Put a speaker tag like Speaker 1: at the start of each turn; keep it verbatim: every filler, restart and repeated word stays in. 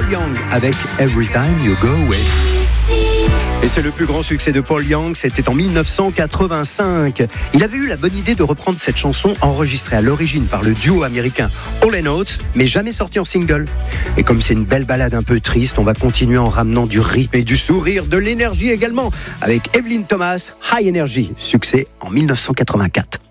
Speaker 1: Young avec Every Time You Go Away. Et c'est le plus grand succès de Paul Young, c'était en dix-neuf cent quatre-vingt-cinq. Il avait eu la bonne idée de reprendre cette chanson enregistrée à l'origine par le duo américain Hall and Oates, mais jamais sortie en single. Et comme c'est une belle balade un peu triste, on va continuer en ramenant du rythme et du sourire, de l'énergie également, avec Evelyn Thomas, High Energy, succès en dix-neuf cent quatre-vingt-quatre.